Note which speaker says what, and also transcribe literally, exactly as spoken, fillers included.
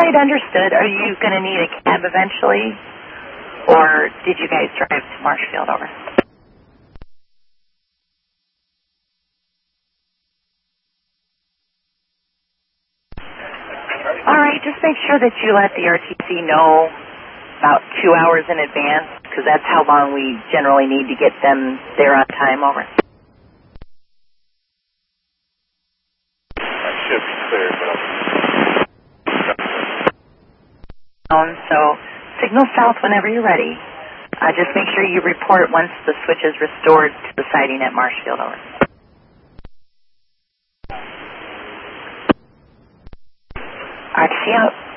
Speaker 1: right, understood. Are you going to need a cab eventually, or did you guys drive to Marshfield? Over. All right, just make sure that you let the R T C know about two hours in advance, because that's how long we generally need to get them there on time. Over.
Speaker 2: That should be clear, but
Speaker 1: I'm... So signal south whenever you're ready. Uh, just make sure you report once the switch is restored to the sighting at Marshfield. Over. R T C out.